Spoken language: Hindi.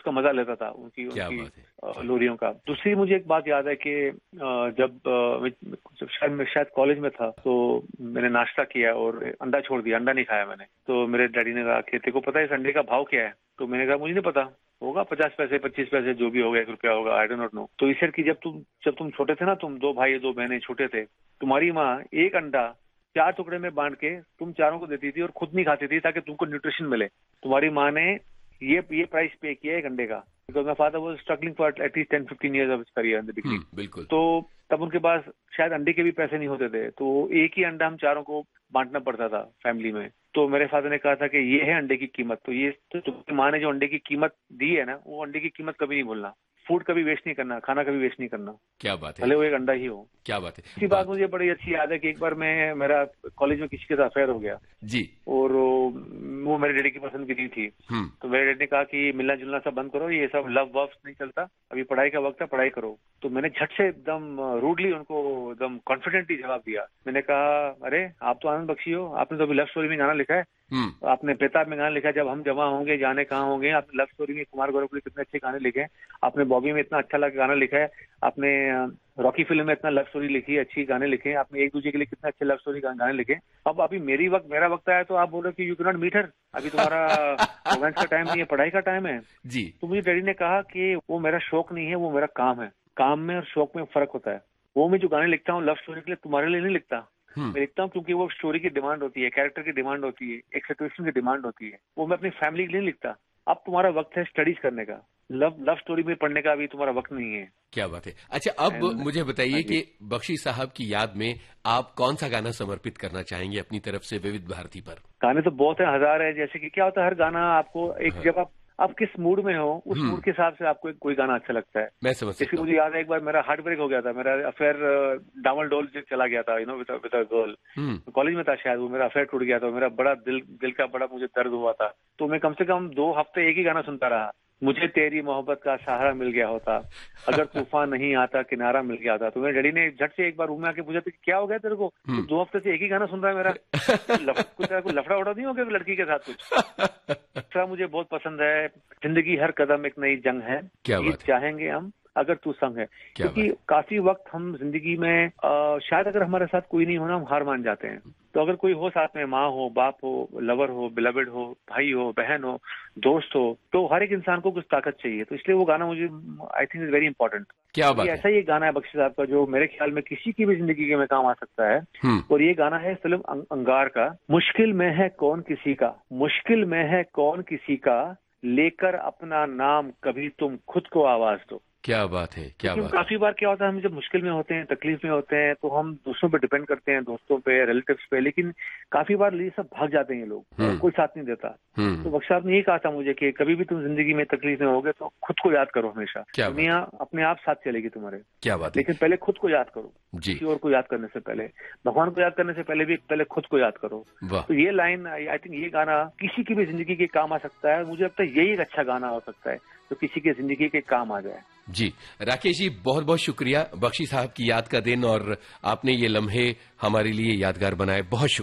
उसका मजा लेता था, उनकी क्या बात है। लोरियों का। दूसरी मुझे एक बात याद है कि जब शायद कॉलेज में था, तो मैंने नाश्ता किया और अंडा छोड़ दिया, अंडा नहीं खाया मैंने। तो मेरे डैडी ने कहा कि तेरे को पता है इस अंडे का भाव क्या है? तो मैंने कहा मुझे नहीं पता, होगा 50 पैसे 25 पैसे जो भी होगा, ₹1 होगा, आई डोंट नॉट नो। तो ईश्वर की जब तुम छोटे थे ना, तुम 2 भाई 2 बहनें छोटे थे, तुम्हारी माँ एक अंडा 4 टुकड़े में बांट के तुम चारों को देती थी और खुद नहीं खाती थी ताकि तुमको न्यूट्रिशन मिले। तुम्हारी माँ ने ये प्राइस पे किया एक अंडे का, because my father was struggling for at least 10-15 years of his career in the beginning. बिल्कुल। तो तब उनके पास शायद अंडे के भी पैसे नहीं होते थे, तो एक ही अंडा हम चारों को बांटना पड़ता था फैमिली में। तो मेरे फादर ने कहा था कि ये है अंडे की कीमत। तो ये तो तुम्हारी माँ ने जो अंडे की कीमत दी है ना, वो अंडे की कीमत कभी नहीं भूलना। फूड कभी वेस्ट नहीं करना, खाना कभी वेस्ट नहीं करना। क्या बात है, भले वो एक अंडा ही हो। क्या बात है। इसी बात मुझे बड़ी अच्छी याद है कि एक बार मेरा कॉलेज में किसी के साथ अफेयर हो गया जी, और वो मेरे डैडी की पसंद की नहीं थी। तो मेरे डैडी ने कहा कि मिलना जुलना सब बंद करो, ये सब लव वव नहीं चलता, अभी पढ़ाई का वक्त है, पढ़ाई करो। तो मैंने झट से एकदम रूडली उनको एकदम कॉन्फिडेंटली जवाब दिया। मैंने कहा, अरे आप तो आनंद बख्शी हो, आपने तो अभी लव स्टोरी में गाना लिखा है, आपने बेताब में गाना लिखा है, जब हम जमा होंगे जाने कहाँ होंगे। आपने लव स्टोरी में कुमार गौरव के कितने अच्छे गाने लिखे हैं, आपने बॉबी में इतना अच्छा गाना लिखा है, आपने रॉकी फिल्म में इतना लव स्टोरी लिखी है, अच्छी गाने लिखे हैं, आपने एक दूसरे के लिए कितने अच्छे लव स्टोरी गाने लिखे। अब अभी मेरा वक्त आया तो आप बोल रहे हो कि you can not meet her, अभी तुम्हारा रोमांस का टाइम नहीं है, पढ़ाई का टाइम है जी। तो मुझे डैडी ने कहा कि वो मेरा शौक नहीं है, वो मेरा काम है। काम में और शौक में फर्क होता है। वो मैं जो गाने लिखता हूँ लव स्टोरी के लिए, तुम्हारे लिए नहीं लिखता। मैं लिखता हूँ क्योंकि वो स्टोरी की डिमांड होती है, कैरेक्टर की डिमांड होती है, एक सिचुएशन की डिमांड होती है। वो मैं अपनी फैमिली के लिए नहीं लिखता। अब तुम्हारा वक्त है स्टडीज करने का, लव स्टोरी में पढ़ने का अभी तुम्हारा वक्त नहीं है। क्या बात है। अच्छा, अब मुझे बताइए कि बख्शी साहब की याद में आप कौन सा गाना समर्पित करना चाहेंगे अपनी तरफ से विविध भारती पर? गाने तो बहुत है, हजार है। जैसे कि क्या होता है, हर गाना आपको एक जब आप किस मूड में हो, उस मूड के हिसाब से आपको कोई गाना अच्छा लगता है। मैं समझ सकता हूं। मुझे याद है एक बार मेरा हार्ट ब्रेक हो गया था, मेरा अफेयर डामल डोल चला गया था, विद अ गर्ल। कॉलेज में था शायद, वो मेरा अफेयर टूट गया था, मेरा बड़ा दिल का बड़ा मुझे दर्द हुआ था। तो मैं कम से कम 2 हफ्ते एक ही गाना सुनता रहा, मुझे तेरी मोहब्बत का सहारा मिल गया होता, अगर तूफान नहीं आता किनारा मिल गया था। तो मेरे डैडी ने झट से एक बार रूम में आके पूछा था, क्या हो गया तेरे को, तू 2 हफ्ते से एक ही गाना सुन रहा है मेरा, कुछ लफड़ा उड़ा नहीं हो गया लड़की के साथ कुछ? मुझे बहुत पसंद है, जिंदगी हर कदम एक नई जंग है, गीत चाहेंगे हम अगर तू संग है। क्योंकि काफी वक्त हम जिंदगी में शायद अगर हमारे साथ कोई नहीं होना हम हार मान जाते हैं। तो अगर कोई हो साथ में, माँ हो, बाप हो, लवर हो, बिलवेड हो, भाई हो, बहन हो, दोस्त हो, तो हर एक इंसान को कुछ ताकत चाहिए। तो इसलिए वो गाना मुझे I think is very important. क्या बात है। ऐसा ही एक गाना है बख्शी साहब का जो मेरे ख्याल में किसी की भी जिंदगी में काम आ सकता है। और ये गाना है फिल्म अंगार का, मुश्किल में है कौन किसी का, मुश्किल में है कौन किसी का, लेकर अपना नाम कभी तुम खुद को आवाज दो। क्या बात है, क्या बात है। काफी बार क्या होता है, हम जब मुश्किल में होते हैं, तकलीफ में होते हैं, तो हम दूसरों पे डिपेंड करते हैं, दोस्तों पे, रिलेटिव्स पे, लेकिन काफी बार ये सब भाग जाते हैं ये लोग, कोई साथ नहीं देता। तो बख्शी साहब ने ये कहा था मुझे कि कभी भी तुम जिंदगी में तकलीफ में होगे तो खुद को याद करो हमेशा, दुनिया अपने आप साथ चलेगी तुम्हारे। क्या बात है। लेकिन पहले खुद को याद करो, किसी और को याद करने से पहले, भगवान को याद करने से पहले भी पहले खुद को याद करो। तो ये लाइन आई थिंक ये गाना किसी की भी जिंदगी के काम आ सकता है। मुझे लगता है यही एक अच्छा गाना हो सकता है तो किसी की जिंदगी के काम आ जाए। जी राकेश जी, बहुत बहुत शुक्रिया। बख्शी साहब की याद का दिन और आपने ये लम्हे हमारे लिए यादगार बनाए, बहुत शुक्रिया।